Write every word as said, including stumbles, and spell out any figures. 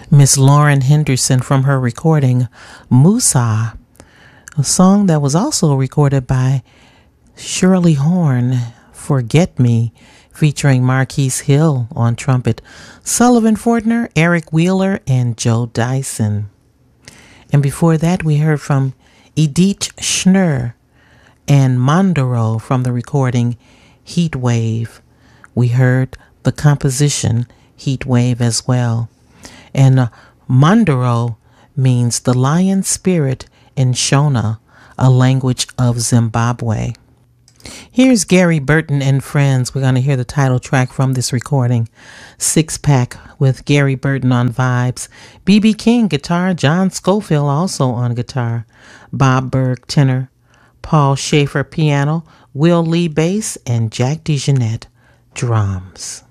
Miss Lauren Henderson from her recording Musa, a song that was also recorded by Shirley Horn, Forget Me, featuring Marquise Hill on trumpet, Sullivan Fortner, Eric Wheeler, and Joe Dyson. And before that, we heard from Edith Schnur and Mondoro from the recording Heat Wave. We heard the composition Heat Wave as well. And uh, Mondoro means the lion spirit in Shona, a language of Zimbabwe. Here's Gary Burton and Friends. We're going to hear the title track from this recording, Six Pack with Gary Burton on vibes, B B King guitar, John Scofield also on guitar, Bob Berg tenor, Paul Schaefer piano, Will Lee bass, and Jack DeJohnette drums.